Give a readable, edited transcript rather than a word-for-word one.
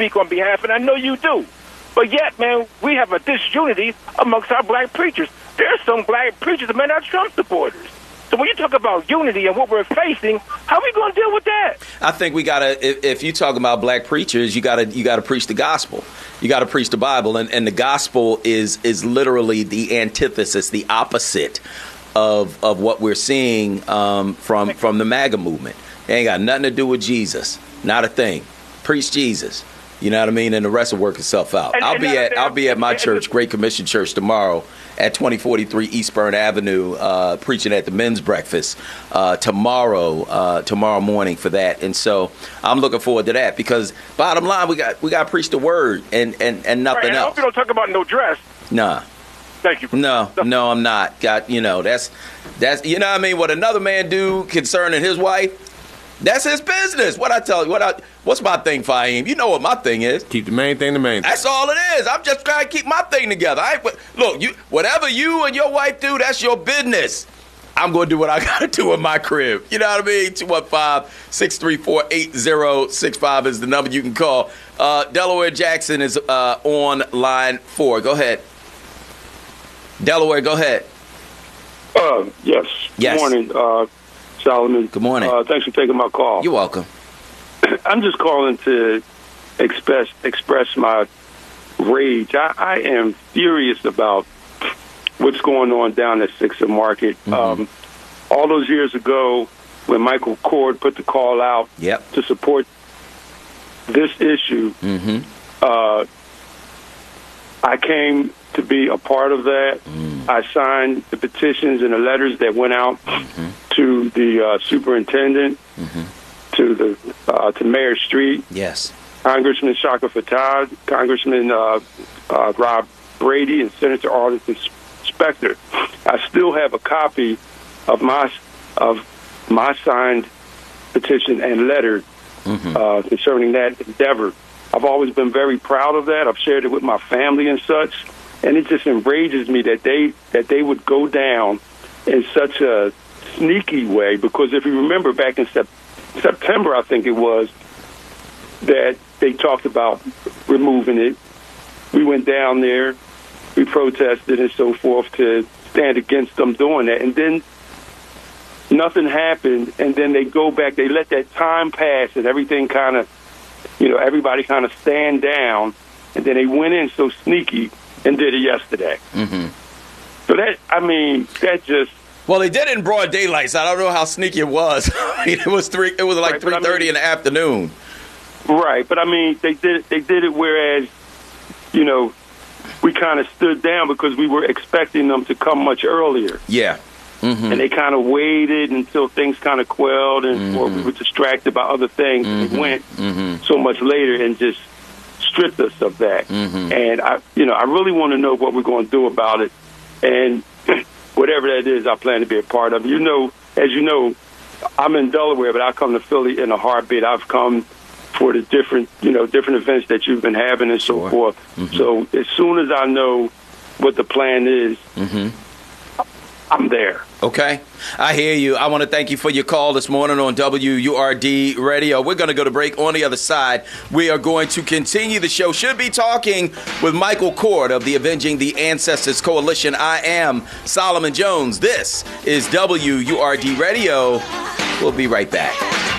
speak on behalf, and I know you do. But yet, man, we have a disunity amongst our black preachers. There's some black preachers that are not Trump supporters. So when you talk about unity and what we're facing, how are we going to deal with that? I think we gotta. If you talk about black preachers, you gotta preach the gospel. You gotta preach the Bible, and the gospel is literally the antithesis, the opposite of what we're seeing from the MAGA movement. It ain't got nothing to do with Jesus, not a thing. Preach Jesus. You know what I mean? And the rest will work itself out. I'll be at my church, Great Commission Church, tomorrow at 2043 Eastburn Avenue, preaching at the men's breakfast tomorrow morning for that. And so I'm looking forward to that, because bottom line, we got to preach the word and nothing and else. I hope you don't talk about no dress. Nah. Thank you. No, I'm not. That's you know what I mean. What another man do concerning his wife, that's his business. What's my thing, Fahim? You know what my thing is. Keep the main thing the main thing. That's all it is. I'm just trying to keep my thing together. Whatever you and your wife do, that's your business. I'm going to do what I got to do in my crib. You know what I mean? 215-634-8065 is the number you can call. Delaware Jackson is on line 4. Go ahead. Delaware, go ahead. Yes. Good morning, Solomon. Good morning. Thanks for taking my call. You're welcome. I'm just calling to express my rage. I am furious about what's going on down at Sixth and Market. Mm-hmm. All those years ago, when Michael Cord put the call out to support this issue, I came to be a part of that. I signed the petitions and the letters that went out to the superintendent, to Mayor Street, Congressman Shaka Fattah, Congressman Rob Brady, and Senator Arlington Specter. I still have a copy of my signed petition and letter concerning that endeavor. I've always been very proud of that. I've shared it with my family and such, and it just enrages me that they would go down in such a sneaky way. Because if you remember back in September, I think it was, that they talked about removing it. We went down there, we protested and so forth to stand against them doing that, and then nothing happened. And then they go back, they let that time pass, and everything kind of, everybody kind of stand down, and then they went in so sneaky and did it yesterday. So that just... Well, they did it in broad daylight, so I don't know how sneaky it was. It was like 3:30 in the afternoon. Right, but they did it whereas, we kind of stood down because we were expecting them to come much earlier. Yeah. And they kind of waited until things kind of quelled, and or we were distracted by other things. And they went so much later and just stripped us of that. And I really want to know what we're going to do about it. And whatever that is, I plan to be a part of. As you know, I'm in Delaware, but I come to Philly in a heartbeat. I've come for the different events that you've been having and so forth. So as soon as I know what the plan is, I'm there. Okay. I hear you. I want to thank you for your call this morning on WURD Radio. We're going to go to break. On the other side, we are going to continue the show. Should be talking with Michael Cord of the Avenging the Ancestors Coalition. I am Solomon Jones. This is WURD Radio. We'll be right back.